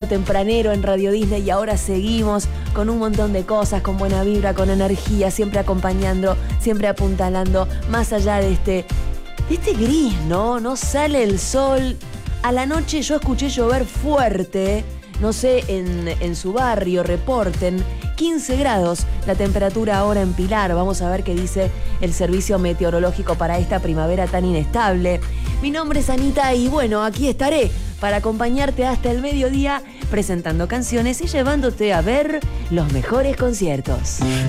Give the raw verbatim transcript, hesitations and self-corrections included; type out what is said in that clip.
tempranero en Radio Disney y ahora seguimos con un montón de cosas, con buena vibra, con energía, siempre acompañando, siempre apuntalando, más allá de este, de este gris, ¿no? No sale el sol. A la noche yo escuché llover fuerte, no sé, en, en su barrio, reporten, quince grados la temperatura ahora en Pilar. Vamos a ver qué dice el servicio meteorológico para esta primavera tan inestable. Mi nombre es Anita y bueno, aquí estaré para acompañarte hasta el mediodía presentando canciones y llevándote a ver los mejores conciertos.